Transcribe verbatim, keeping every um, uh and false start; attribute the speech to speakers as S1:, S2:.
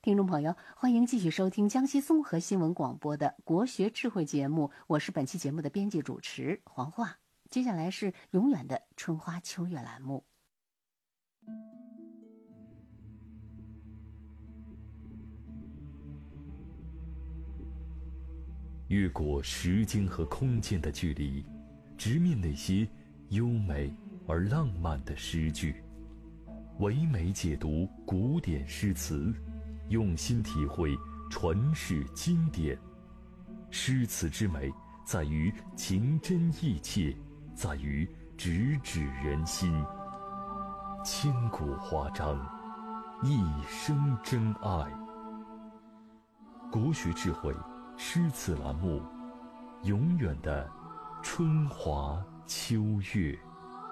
S1: 听众朋友，欢迎继续收听江西综合新闻广播的国学智慧节目，我是本期节目的编辑主持黄华。接下来是永远的春花秋月栏目。
S2: 越过时间和空间的距离，直面那些优美而浪漫的诗句，唯美解读古典诗词，用心体会传世经典。诗词之美在于情真意切，在于直指人心。千古华章，一生真爱。国学智慧诗词栏目，永远的春华秋月。